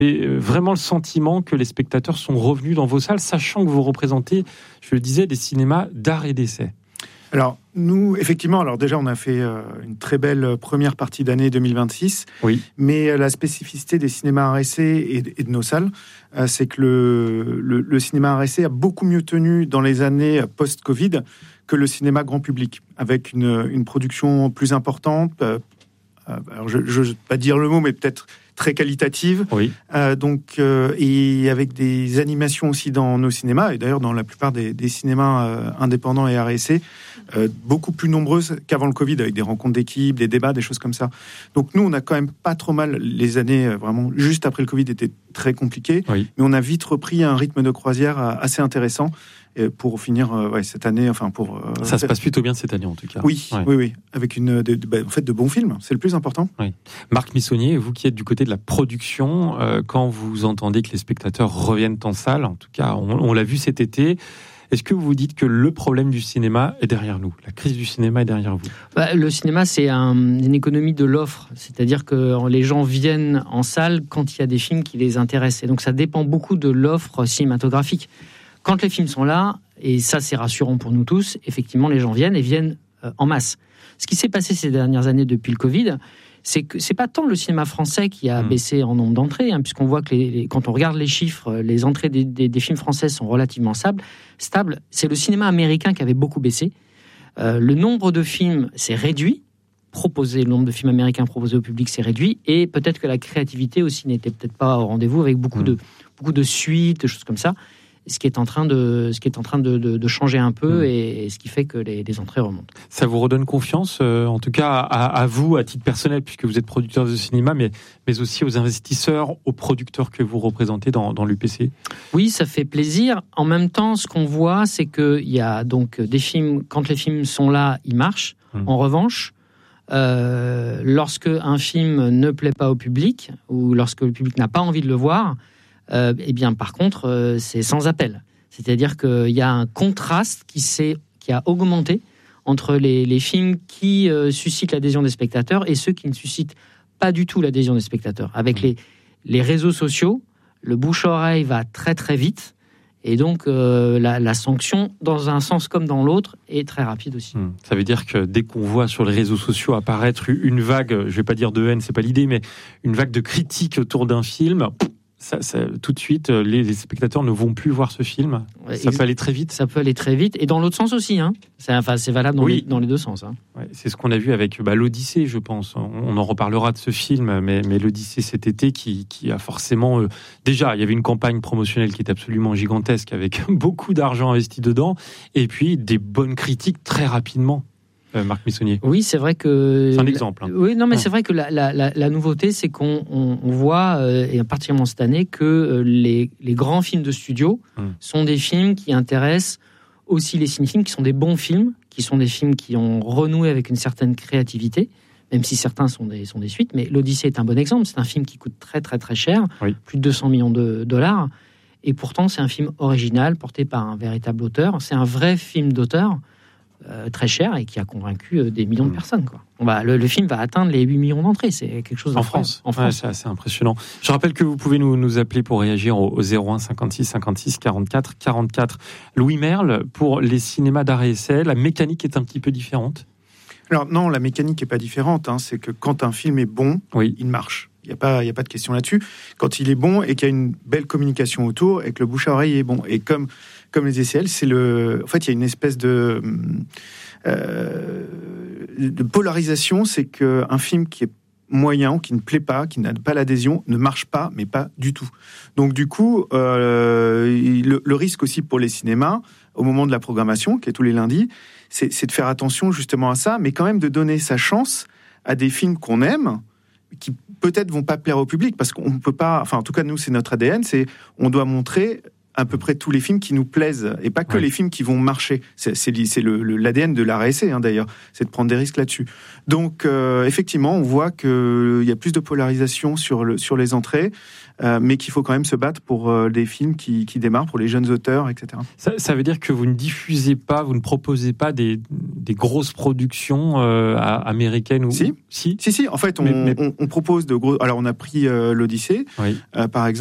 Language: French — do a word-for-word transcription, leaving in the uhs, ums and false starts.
Et vraiment le sentiment que les spectateurs sont revenus dans vos salles, sachant que vous représentez, je le disais, des cinémas d'art et d'essai. Alors, nous, effectivement, alors déjà, on a fait euh, une très belle première partie d'année deux mille vingt-six. Oui. Mais euh, la spécificité des cinémas art essai et, et de nos salles, euh, c'est que le, le, le cinéma art essai a beaucoup mieux tenu dans les années post-Covid que le cinéma grand public, avec une, une production plus importante. Euh, alors, je ne vais pas dire le mot, mais peut-être très qualitative. Oui. Euh, donc, euh, et avec des animations aussi dans nos cinémas, et d'ailleurs dans la plupart des, des cinémas euh, indépendants et art essai, euh, beaucoup plus nombreuses qu'avant le Covid, avec des rencontres d'équipe, des débats, des choses comme ça. Donc nous, on a quand même pas trop mal. Les années euh, vraiment juste après le Covid étaient très compliquées, oui. mais on a vite repris un rythme de croisière assez intéressant. Pour finir euh, ouais, cette année, enfin pour euh, ça se passe plutôt bien cette année en tout cas. Oui, ouais. oui, oui, avec une, de, de, bah, en fait, de bons films, c'est le plus important. Oui. Marc Missonnier, vous qui êtes du côté de la production, euh, quand vous entendez que les spectateurs reviennent en salle, en tout cas, on, on l'a vu cet été. Est-ce que vous vous dites que le problème du cinéma est derrière nous ? La crise du cinéma est derrière vous ? Bah, le cinéma, c'est un, une économie de l'offre. C'est-à-dire que les gens viennent en salle quand il y a des films qui les intéressent. Et donc, ça dépend beaucoup de l'offre cinématographique. Quand les films sont là, et ça, c'est rassurant pour nous tous, effectivement, les gens viennent et viennent euh, en masse. Ce qui s'est passé ces dernières années depuis le Covid, c'est que c'est pas tant le cinéma français qui a mmh. baissé en nombre d'entrées, hein, puisqu'on voit que les, les, quand on regarde les chiffres, les entrées des, des, des films français sont relativement stables. stables. C'est le cinéma américain qui avait beaucoup baissé. Euh, le nombre de films s'est réduit. Proposé, le nombre de films américains proposés au public s'est réduit. Et peut-être que la créativité aussi n'était peut-être pas au rendez-vous, avec beaucoup, mmh. de, beaucoup de suites, de choses comme ça. Ce qui est en train de, ce qui est en train de, de, de changer un peu mmh. et, et ce qui fait que les, les entrées remontent. Ça vous redonne confiance, euh, en tout cas à, à vous, à titre personnel, puisque vous êtes producteur de cinéma, mais, mais aussi aux investisseurs, aux producteurs que vous représentez dans, dans l'U P C ? Oui, ça fait plaisir. En même temps, ce qu'on voit, c'est qu'il y a donc des films, quand les films sont là, ils marchent. Mmh. En revanche, euh, lorsque un film ne plaît pas au public, ou lorsque le public n'a pas envie de le voir, Euh, eh bien, par contre, euh, c'est sans appel. C'est-à-dire qu'il y a un contraste qui, s'est, qui a augmenté entre les, les films qui euh, suscitent l'adhésion des spectateurs et ceux qui ne suscitent pas du tout l'adhésion des spectateurs. Avec les, les réseaux sociaux, le bouche-oreille va très très vite. Et donc, euh, la, la sanction, dans un sens comme dans l'autre, est très rapide aussi. Mmh. Ça veut dire que dès qu'on voit sur les réseaux sociaux apparaître une vague, je ne vais pas dire de haine, c'est pas l'idée, mais une vague de critiques autour d'un film... Ça, ça, tout de suite, les, les spectateurs ne vont plus voir ce film. Ouais, ça peut aller très vite. Ça peut aller très vite. Et dans l'autre sens aussi. Hein. C'est, enfin, c'est valable dans, oui. les, dans les deux sens. Hein. Ouais, c'est ce qu'on a vu avec bah, l'Odyssée, je pense. On, on en reparlera de ce film, mais, mais l'Odyssée cet été qui, qui a forcément... Euh, déjà, il y avait une campagne promotionnelle qui est absolument gigantesque, avec beaucoup d'argent investi dedans, et puis des bonnes critiques très rapidement. Euh, Marc Missonnier. Oui, c'est vrai que... C'est un exemple. Hein. Oui, non, mais ah. c'est vrai que la, la, la, la nouveauté, c'est qu'on on, on voit, euh, et particulièrement cette année, que euh, les, les grands films de studio hum. sont des films qui intéressent aussi les cinéphiles, qui sont des bons films, qui sont des films qui ont renoué avec une certaine créativité, même si certains sont des, sont des suites. Mais l'Odyssée est un bon exemple. C'est un film qui coûte très, très, très cher, oui. plus de deux cents millions de dollars. Et pourtant, c'est un film original, porté par un véritable auteur. C'est un vrai film d'auteur, Euh, très cher et qui a convaincu euh, des millions de personnes. Quoi. On va, le, le film va atteindre les huit millions d'entrées. C'est quelque chose en France. En France, ouais, c'est assez impressionnant. Je rappelle que vous pouvez nous, nous appeler pour réagir au, au zéro un cinquante-six cinquante-six quarante-quatre quarante-quatre. Louis Merle, pour les cinémas d'art et essai, la mécanique est un petit peu différente. Alors non, la mécanique est pas différente. Hein. C'est que quand un film est bon, oui. il marche. Il n'y a pas, il y a pas de question là-dessus. Quand il est bon et qu'il y a une belle communication autour et que le bouche à oreille est bon. Et comme Comme les essais, c'est le. En fait, il y a une espèce de, euh, de polarisation, c'est qu'un film qui est moyen, qui ne plaît pas, qui n'a pas l'adhésion, ne marche pas, mais pas du tout. Donc, du coup, euh, le, le risque aussi pour les cinémas, au moment de la programmation, qui est tous les lundis, c'est, c'est de faire attention justement à ça, mais quand même de donner sa chance à des films qu'on aime, qui peut-être vont pas plaire au public, parce qu'on peut pas. Enfin, en tout cas, nous, c'est notre A D N, c'est on doit montrer à peu près tous les films qui nous plaisent et pas que oui. les films qui vont marcher. C'est, c'est, c'est le, le, l'A D N de l'art et essai, hein, d'ailleurs, c'est de prendre des risques là-dessus. Donc, euh, effectivement, on voit qu'il y a plus de polarisation sur, le, sur les entrées, euh, mais qu'il faut quand même se battre pour euh, des films qui, qui démarrent, pour les jeunes auteurs, et cetera. Ça, ça veut dire que vous ne diffusez pas, vous ne proposez pas des, des grosses productions euh, américaines ou... Si, si, si, si. En fait, on, mais, mais... on, on propose de gros... Alors, on a pris euh, l'Odyssée, oui. euh, par exemple.